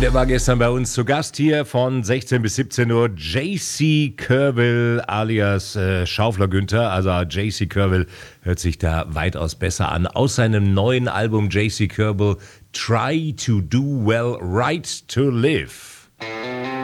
Und er war gestern bei uns zu Gast hier von 16 bis 17 Uhr. JC Curville alias Schaufler Günther. Also JC Curville hört sich da weitaus besser an. Aus seinem neuen Album JC Curville Try to Do Well, Right to Live.